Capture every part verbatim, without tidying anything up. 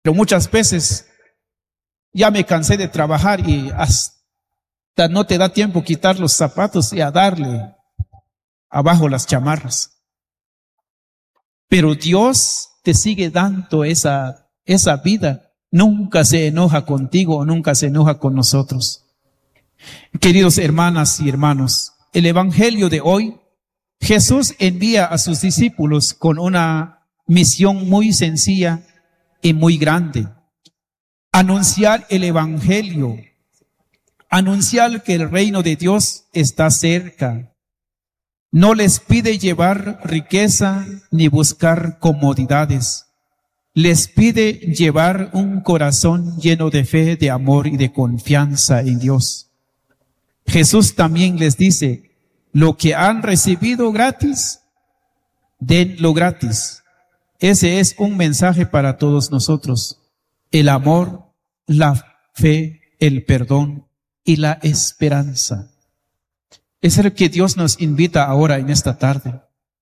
Pero muchas veces ya me cansé de trabajar y hasta no te da tiempo quitar los zapatos y a darle abajo las chamarras. Pero Dios te sigue dando esa, esa vida. Nunca se enoja contigo, nunca se enoja con nosotros. Queridos hermanas y hermanos, el evangelio de hoy, Jesús envía a sus discípulos con una misión muy sencilla y muy grande. Anunciar el evangelio, anunciar que el reino de Dios está cerca. No les pide llevar riqueza ni buscar comodidades. Les pide llevar un corazón lleno de fe, de amor y de confianza en Dios. Jesús también les dice, lo que han recibido gratis, denlo gratis. Ese es un mensaje para todos nosotros. El amor, la fe, el perdón y la esperanza. Es el que Dios nos invita ahora en esta tarde.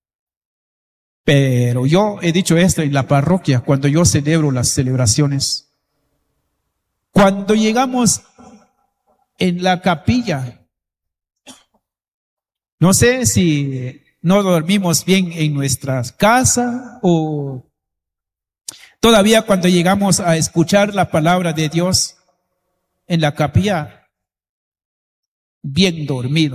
Pero yo he dicho esto en la parroquia cuando yo celebro las celebraciones. Cuando llegamos en la capilla, no sé si no dormimos bien en nuestra casa o todavía cuando llegamos a escuchar la palabra de Dios en la capilla, bien dormido.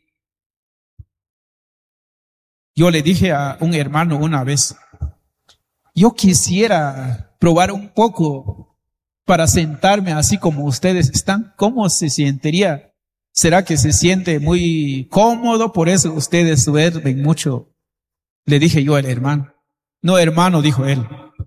Yo le dije a un hermano una vez, yo quisiera probar un poco para sentarme así como ustedes están. ¿Cómo se sentiría? ¿Será que se siente muy cómodo? Por eso ustedes duermen mucho. Le dije yo al hermano. No, hermano, dijo él.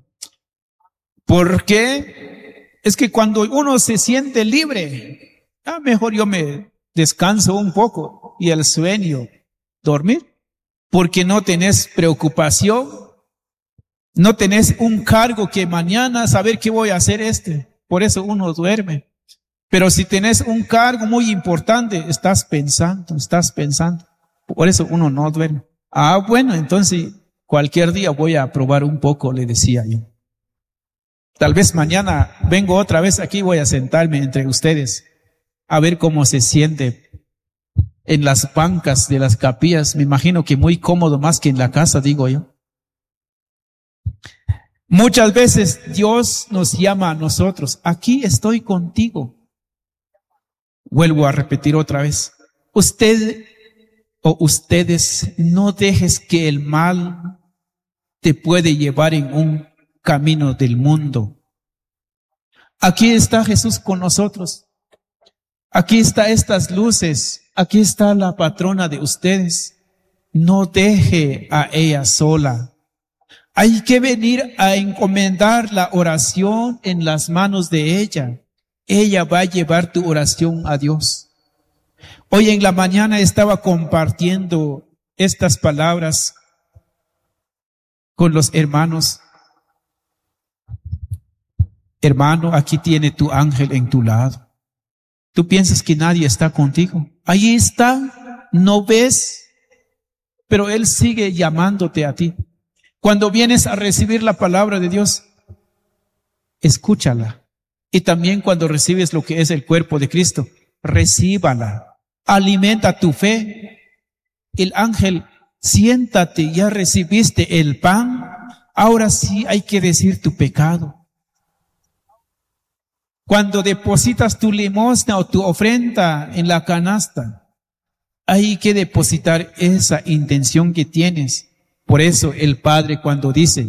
¿Por qué? Es que cuando uno se siente libre, ah, mejor yo me descanso un poco y el sueño, dormir. Porque no tenés preocupación, no tenés un cargo que mañana saber qué voy a hacer este. Por eso uno duerme. Pero si tenés un cargo muy importante, estás pensando, estás pensando. Por eso uno no duerme. Ah, bueno, entonces cualquier día voy a probar un poco, le decía yo. Tal vez mañana vengo otra vez aquí, voy a sentarme entre ustedes a ver cómo se siente en las bancas de las capillas. Me imagino que muy cómodo más que en la casa, digo yo. Muchas veces Dios nos llama a nosotros, aquí estoy contigo. Vuelvo a repetir otra vez. Usted o ustedes no dejes que el mal te puede llevar en un camino del mundo. Aquí está Jesús con nosotros. Aquí está estas luces. Aquí está la patrona de ustedes. No deje a ella sola. Hay que venir a encomendar la oración en las manos de ella. Ella va a llevar tu oración a Dios. Hoy en la mañana estaba compartiendo estas palabras con los hermanos. Hermano, aquí tiene tu ángel en tu lado. Tú piensas que nadie está contigo. Ahí está, no ves, pero Él sigue llamándote a ti. Cuando vienes a recibir la palabra de Dios, escúchala. Y también cuando recibes lo que es el cuerpo de Cristo, recíbala. Alimenta tu fe. El ángel, siéntate, ya recibiste el pan. Ahora sí hay que decir tu pecado. Cuando depositas tu limosna o tu ofrenda en la canasta, hay que depositar esa intención que tienes. Por eso el Padre cuando dice,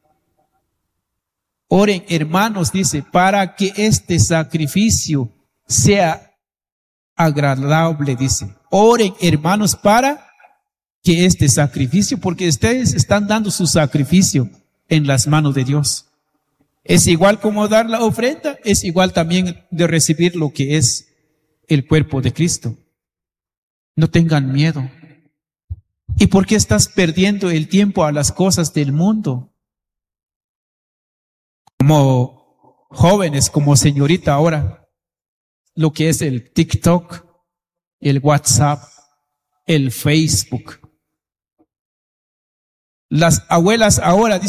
oren hermanos, dice, para que este sacrificio sea agradable, dice. Oren hermanos para que este sacrificio, porque ustedes están dando su sacrificio en las manos de Dios. Es igual como dar la ofrenda, es igual también de recibir lo que es el cuerpo de Cristo. No tengan miedo. ¿Y por qué estás perdiendo el tiempo a las cosas del mundo? Como jóvenes, como señorita ahora, lo que es el TikTok, el WhatsApp, el Facebook. Las abuelas ahora dicen,